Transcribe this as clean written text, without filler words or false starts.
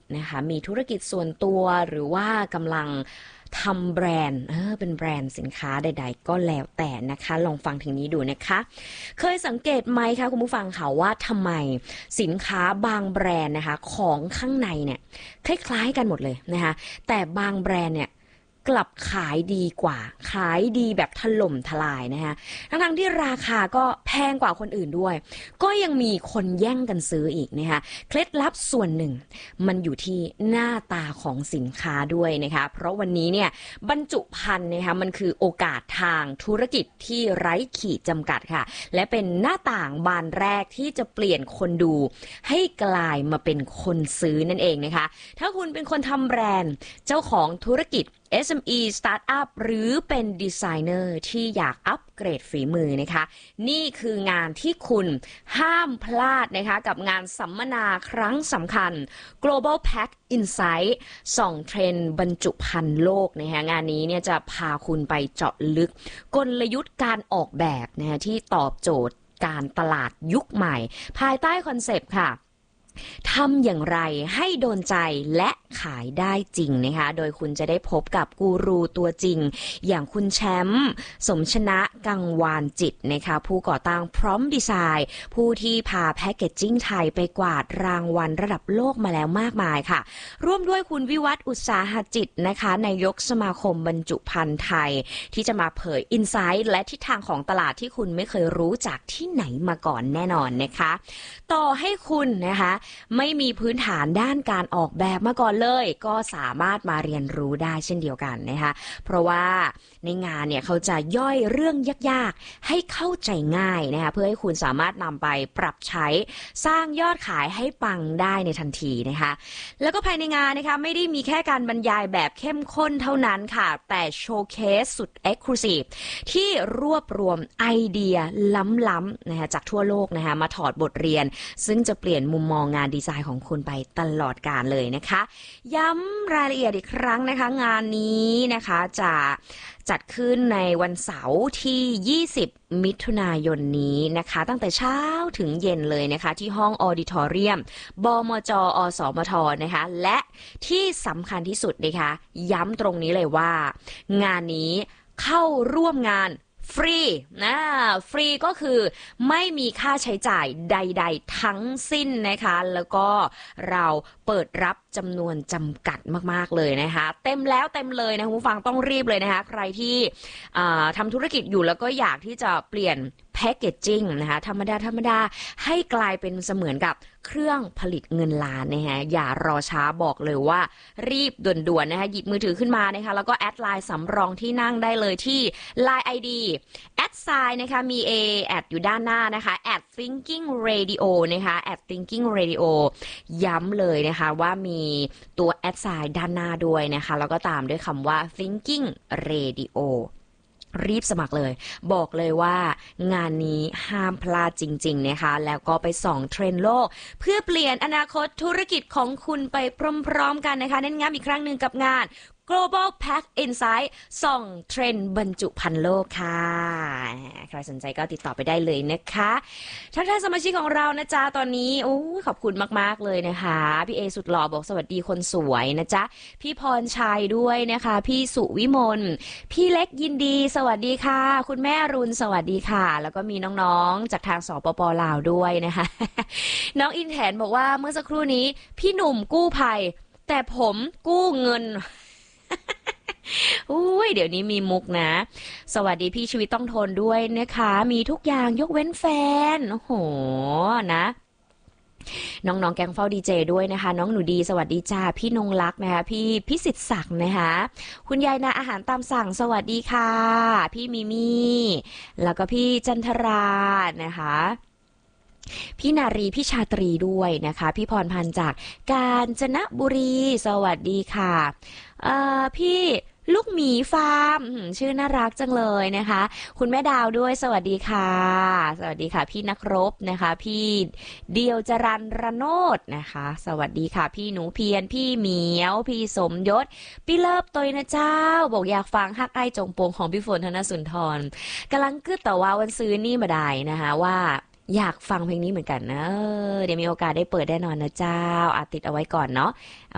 นะคะมีธุรกิจส่วนตัวหรือว่ากำลังทำแบรนด์เป็นแบรนด์สินค้าใดๆก็แล้วแต่นะคะลองฟังถึงนี้ดูนะคะเคยสังเกตไหมคะคุณผู้ฟังค่ะว่าทำไมสินค้าบางแบรนด์นะคะของข้างในเนี่ยคล้ายๆกันหมดเลยนะคะแต่บางแบรนด์เนี่ยกลับขายดีกว่าขายดีแบบถล่มทลายนะคะทั้งที่ราคาก็แพงกว่าคนอื่นด้วยก็ยังมีคนแย่งกันซื้ออีกนะคะเคล็ดลับส่วนหนึ่งมันอยู่ที่หน้าตาของสินค้าด้วยนะคะเพราะวันนี้เนี่ยบรรจุภัณฑ์นะคะมันคือโอกาสทางธุรกิจที่ไร้ขีดจำกัดค่ะและเป็นหน้าต่างบานแรกที่จะเปลี่ยนคนดูให้กลายมาเป็นคนซื้อนั่นเองนะคะถ้าคุณเป็นคนทำแบรนด์เจ้าของธุรกิจSME Startup หรือเป็นดีไซเนอร์ที่อยากอัปเกรดฝีมือนะคะนี่คืองานที่คุณห้ามพลาดนะคะกับงานสัมมนาครั้งสำคัญ Global Pack Insight ส่องเทรนด์บรรจุภัณฑ์โลกนะคะงานนี้เนี่ยจะพาคุณไปเจาะลึกกลยุทธ์การออกแบบนะคะที่ตอบโจทย์การตลาดยุคใหม่ภายใต้คอนเซปต์ค่ะทำอย่างไรให้โดนใจและขายได้จริงนะคะโดยคุณจะได้พบกับกูรูตัวจริงอย่างคุณแชมป์สมชนะกังวานจิตนะคะผู้ก่อตั้งพร้อมดีไซน์ผู้ที่พาแพคเกจจิ้งไทยไปกวาดรางวัลระดับโลกมาแล้วมากมายค่ะร่วมด้วยคุณวิวัฒน์อุตสาหจิตนะคะนายกสมาคมบรรจุภัณฑ์ไทยที่จะมาเผยอินไซต์และทิศทางของตลาดที่คุณไม่เคยรู้จากที่ไหนมาก่อนแน่นอนนะคะต่อให้คุณนะคะไม่มีพื้นฐานด้านการออกแบบมาก่อนเลยก็สามารถมาเรียนรู้ได้เช่นเดียวกันนะคะเพราะว่าในงานเนี่ยเขาจะย่อยเรื่องยากๆให้เข้าใจง่ายนะคะเพื่อให้คุณสามารถนำไปปรับใช้สร้างยอดขายให้ปังได้ในทันทีนะคะแล้วก็ภายในงานนะคะไม่ได้มีแค่การบรรยายแบบเข้มข้นเท่านั้นค่ะแต่โชว์เคสสุด Exclusive ที่รวบรวมไอเดียล้ำๆนะคะจากทั่วโลกนะคะมาถอดบทเรียนซึ่งจะเปลี่ยนมุมมองงานดีไซน์ของคุณไปตลอดกาลเลยนะคะย้ำรายละเอียดอีกครั้งนะคะงานนี้นะคะจะจัดขึ้นในวันเสาร์ที่20มิถุนายนนี้นะคะตั้งแต่เช้าถึงเย็นเลยนะคะที่ห้องออดิทอเรียมบมจอสมทนะคะและที่สำคัญที่สุดนะคะย้ำตรงนี้เลยว่างานนี้เข้าร่วมงานฟรีฟรีก็คือไม่มีค่าใช้จ่ายใดๆทั้งสิ้นนะคะแล้วก็เราเปิดรับจำนวนจำกัดมากๆเลยนะคะเต็มแล้วเต็มเลยนะคุณผู้ฟังต้องรีบเลยนะคะใครที่ทำธุรกิจอยู่แล้วก็อยากที่จะเปลี่ยนแพคเกจจิ้งนะคะธรรมดาให้กลายเป็นเสมือนกับเครื่องผลิตเงินล้านนะคะอย่ารอช้าบอกเลยว่ารีบด่วนๆนะคะหยิบมือถือขึ้นมานะคะแล้วก็แอดไลน์สำรองที่นั่งได้เลยที่ Line ID แอดไซน์นะคะมี A แอดอยู่ด้านหน้านะคะ @thinking radio นะคะ @thinking radio ย้ำเลยนะคะว่ามีตัวแอดไซน์ด้านหน้าด้วยนะคะแล้วก็ตามด้วยคำว่า thinking radioรีบสมัครเลยบอกเลยว่างานนี้ห้ามพลาดจริงๆนะคะแล้วก็ไปส่องเทรนด์โลกเพื่อเปลี่ยนอนาคตธุรกิจของคุณไปพร้อมๆกันนะคะเน้นย้ำอีกครั้งหนึ่งกับงาน Global Pack Insight ส่องเทรนด์บรรจุภัณฑ์โลกค่ะใครสนใจก็ติดต่อไปได้เลยนะคะทักทายสมาชิกของเรานะจ๊ะตอนนี้โอ้ขอบคุณมากๆเลยนะคะพี่เอสุดหล่อบอกสวัสดีคนสวยนะจ๊ะพี่พรชัยด้วยนะคะพี่สุวิมลพี่เล็กยินดีสวัสดีค่ะคุณแม่รุนสวัสดีค่ะแล้วก็มีน้องๆจากทางสปป.ลาวด้วยนะคะน้องอินแถนบอกว่าเมื่อสักครู่นี้พี่หนุ่มกู้ภัยแต่ผมกู้เงินอุ้ยเดี๋ยวนี้มีมุกนะสวัสดีพี่ชีวิตต้องทนด้วยนะคะมีทุกอย่างยกเว้นแฟนโอ้โหนะน้องๆแกงเฝ้าดีเจด้วยนะคะน้องหนูดีสวัสดีจ้าพี่นงลักษณ์นะคะพี่พิสิทธิ์ศักดิ์นะคะคุณยายนาอาหารตามสั่งสวัสดีค่ะพี่มิมี่แล้วก็พี่จันทรานะคะพี่นารีพี่ชาตรีด้วยนะคะพี่พรพันธ์จากกาญจนบุรีสวัสดีค่ะพี่ลูกหมีฟาร์มชื่อน่ารักจังเลยนะคะคุณแม่ดาวด้วยสวัสดีค่ะสวัสดีค่ะพี่นักรบนะคะพี่เดียวจรัญระโนดนะคะสวัสดีค่ะพี่หนูเพียรพี่เหมียวพี่สมยศพี่เลิฟตัวนะเจ้าบอกอยากฟังฮักไอจงโปงของพี่ฝนธนสุนทรกำลังกึดแต่ว่าวันซื้อนี่มาได้นะคะว่าอยากฟังเพลงนี้เหมือนกันนะเดี๋ยวมีโอกาสได้เปิดแน่นอนนะเจ้าติดเอาไว้ก่อนเนาะ